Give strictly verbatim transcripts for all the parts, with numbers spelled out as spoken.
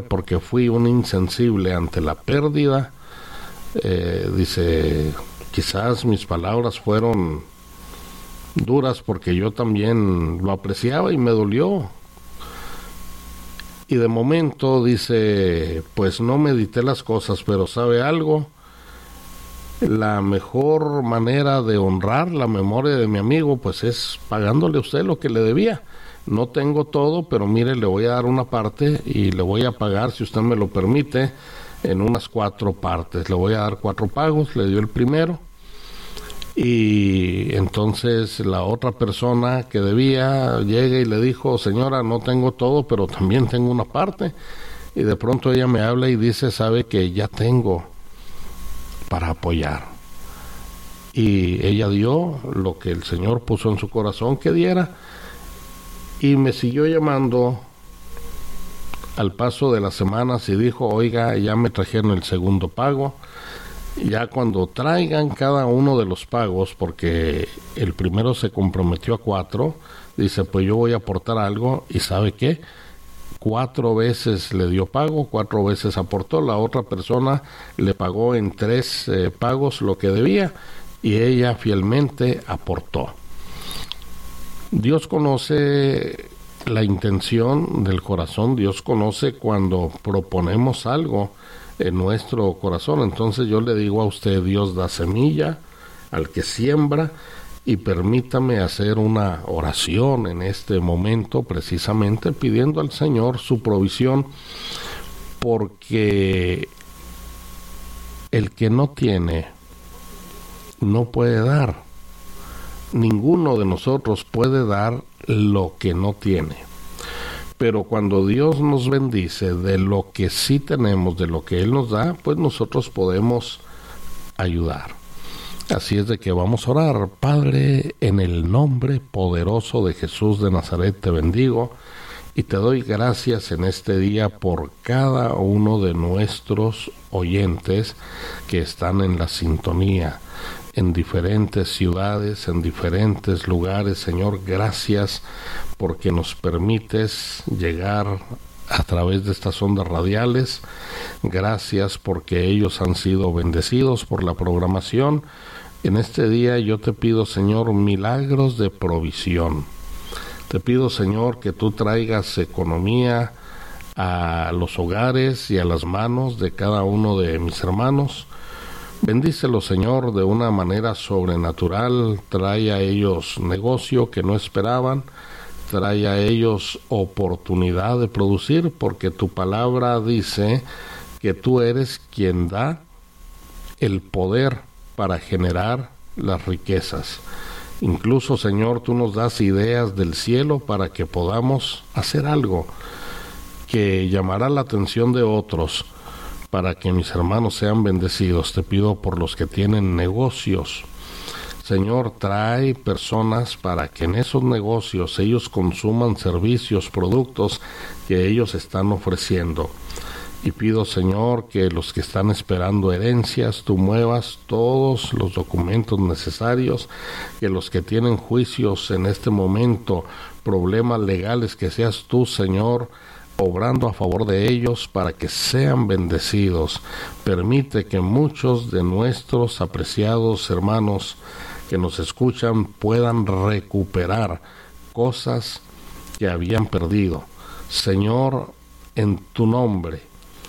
porque fui un insensible ante la pérdida. Eh, dice, quizás mis palabras fueron duras porque yo también lo apreciaba y me dolió. Y de momento dice, pues no medité las cosas, pero ¿sabe algo? La mejor manera de honrar la memoria de mi amigo, pues es pagándole a usted lo que le debía. No tengo todo, pero mire, le voy a dar una parte y le voy a pagar, si usted me lo permite, en unas cuatro partes. Le voy a dar cuatro pagos, le dio el primero. Y entonces la otra persona que debía llega y le dijo, señora, no tengo todo, pero también tengo una parte. Y de pronto ella me habla y dice, sabe que ya tengo para apoyar. Y ella dio lo que el Señor puso en su corazón que diera. Y me siguió llamando al paso de las semanas y dijo, oiga, ya me trajeron el segundo pago. Ya cuando traigan cada uno de los pagos, porque el primero se comprometió a cuatro, dice, pues yo voy a aportar algo, y ¿sabe qué? Cuatro veces le dio pago, cuatro veces aportó, la otra persona le pagó en tres eh, pagos lo que debía, y ella fielmente aportó. Dios conoce la intención del corazón, Dios conoce cuando proponemos algo en nuestro corazón. Entonces yo le digo a usted, Dios da semilla al que siembra, y permítame hacer una oración en este momento, precisamente pidiendo al Señor su provisión, porque el que no tiene no puede dar. Ninguno de nosotros puede dar lo que no tiene. Pero cuando Dios nos bendice de lo que sí tenemos, de lo que Él nos da, pues nosotros podemos ayudar. Así es de que vamos a orar. Padre, en el nombre poderoso de Jesús de Nazaret te bendigo y te doy gracias en este día por cada uno de nuestros oyentes que están en la sintonía, en diferentes ciudades, en diferentes lugares. Señor, gracias porque nos permites llegar a través de estas ondas radiales. Gracias porque ellos han sido bendecidos por la programación. En este día yo te pido, Señor, milagros de provisión. Te pido, Señor, que tú traigas economía a los hogares y a las manos de cada uno de mis hermanos. Bendícelos, Señor, de una manera sobrenatural. Trae a ellos negocio que no esperaban. Trae a ellos oportunidad de producir, porque tu palabra dice que tú eres quien da el poder para generar las riquezas. Incluso, Señor, tú nos das ideas del cielo para que podamos hacer algo que llamará la atención de otros, para que mis hermanos sean bendecidos. Te pido por los que tienen negocios. Señor, trae personas para que en esos negocios ellos consuman servicios, productos que ellos están ofreciendo. Y pido, Señor, que los que están esperando herencias, tú muevas todos los documentos necesarios, que los que tienen juicios en este momento, problemas legales, que seas tú, Señor, obrando a favor de ellos para que sean bendecidos. Permite que muchos de nuestros apreciados hermanos que nos escuchan puedan recuperar cosas que habían perdido. Señor, en tu nombre,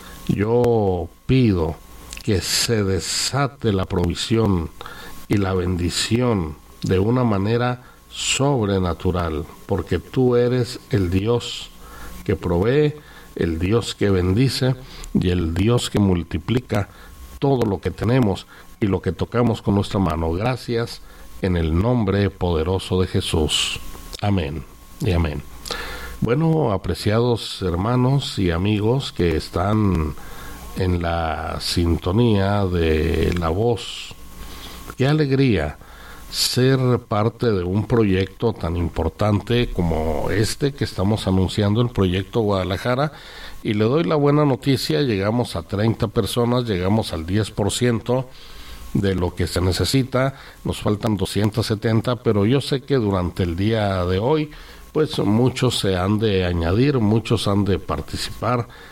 yo pido que se desate la provisión y la bendición de una manera sobrenatural, porque tú eres el Dios que provee, el Dios que bendice y el Dios que multiplica todo lo que tenemos y lo que tocamos con nuestra mano. Gracias en el nombre poderoso de Jesús. Amén y amén. Bueno, apreciados hermanos y amigos que están en la sintonía de La Voz, qué alegría ser parte de un proyecto tan importante como este que estamos anunciando, el Proyecto Guadalajara, y le doy la buena noticia: llegamos a treinta personas, llegamos al diez por ciento de lo que se necesita, nos faltan doscientos setenta, pero yo sé que durante el día de hoy pues muchos se han de añadir, muchos han de participar